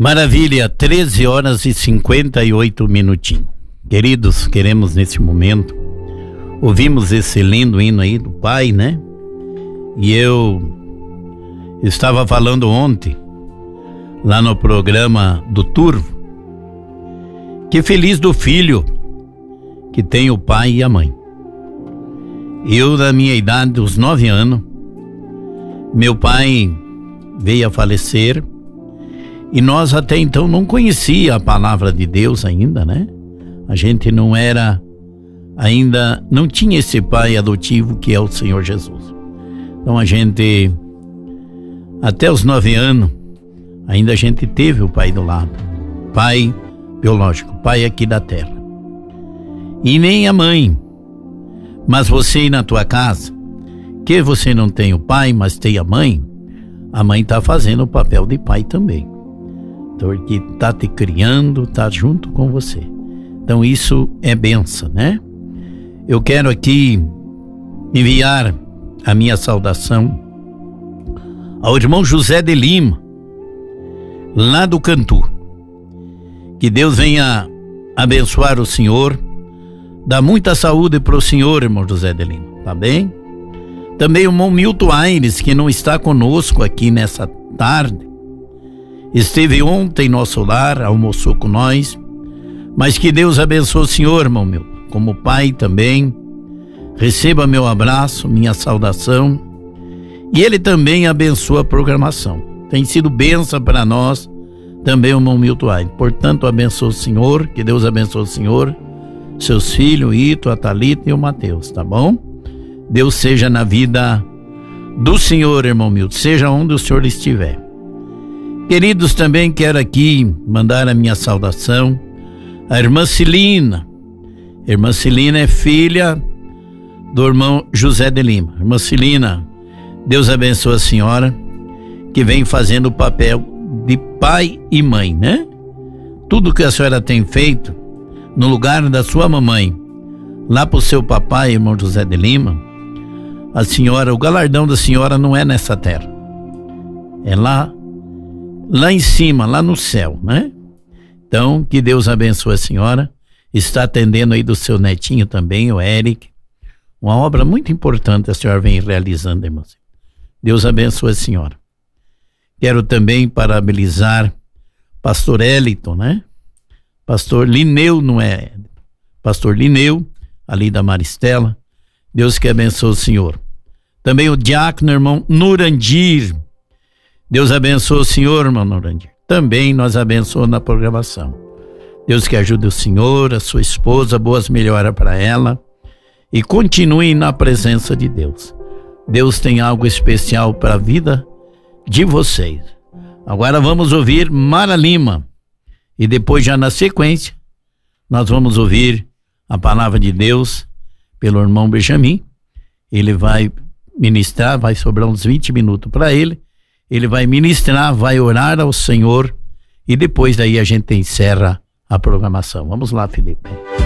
Maravilha, 13 horas e 58 minutinhos. Queridos, queremos nesse momento, ouvimos esse lindo hino aí do Pai, né? E eu estava falando ontem, lá no programa do Turvo, que feliz do filho que tem o pai e a mãe. Eu, na minha idade, dos 9 anos, meu pai veio a falecer e nós até então não conhecia a palavra de Deus ainda, né? A gente não era, ainda não tinha esse pai adotivo que é o Senhor Jesus. Então a gente, até os 9 anos, ainda a gente teve o pai do lado, pai biológico, pai aqui da terra. E nem a mãe. Mas você na tua casa, que você não tem o pai, mas tem a mãe está fazendo o papel de pai também. Então ele está te criando, está junto com você. Então isso é bênção, né? Eu quero aqui enviar a minha saudação ao irmão José de Lima, lá do Cantu. Que Deus venha abençoar o senhor, dar muita saúde para o senhor, irmão José de Lima, tá bem? Também o irmão Milton Aires, que não está conosco aqui nessa tarde, esteve ontem em nosso lar, almoçou com nós, mas que Deus abençoe o senhor, irmão meu, como pai também, receba meu abraço, minha saudação, e ele também abençoa a programação, tem sido bênção para nós, também o irmão Milton Aires, portanto abençoe o senhor, que Deus abençoe o senhor, seus filhos, o Ito, a Thalita e o Mateus, tá bom? Deus seja na vida do senhor, irmão Milton, seja onde o senhor estiver. Queridos, também quero aqui mandar a minha saudação à irmã Celina. Irmã Celina é filha do irmão José de Lima. Irmã Celina, Deus abençoe a senhora, que vem fazendo o papel de pai e mãe, né? Tudo que a senhora tem feito no lugar da sua mamãe, lá pro seu papai, irmão José de Lima, a senhora, o galardão da senhora não é nessa terra, é lá em cima, lá no céu, né? Então, que Deus abençoe a senhora, está atendendo aí do seu netinho também, o Eric, uma obra muito importante a senhora vem realizando, irmão. Deus abençoe a senhora. Quero também parabenizar pastor Eliton, né? Pastor Lineu, não é? Pastor Lineu, ali da Maristela. Deus que abençoe o senhor. Também o diácono, irmão Nurandir. Deus abençoe o senhor, irmão Nurandir. Também nós abençoamos na programação. Deus que ajude o senhor, a sua esposa, boas melhoras para ela. E continue na presença de Deus. Deus tem algo especial para a vida de vocês. Agora vamos ouvir Mara Lima. E depois, já na sequência, nós vamos ouvir a palavra de Deus pelo irmão Benjamin. Ele vai ministrar, vai sobrar uns 20 minutos para ele. Ele vai ministrar, vai orar ao Senhor e depois daí a gente encerra a programação. Vamos lá, Felipe.